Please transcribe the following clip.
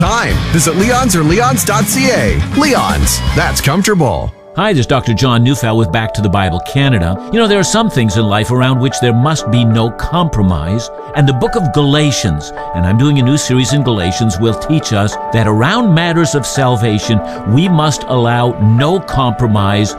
Time. Visit Leon's or leons.ca. Leon's. That's comfortable. Hi, this is Dr. John Neufeld with Back to the Bible Canada. You know, there are some things in life around which there must be no compromise. And the book of Galatians, and I'm doing a new series in Galatians, will teach us that around matters of salvation, we must allow no compromise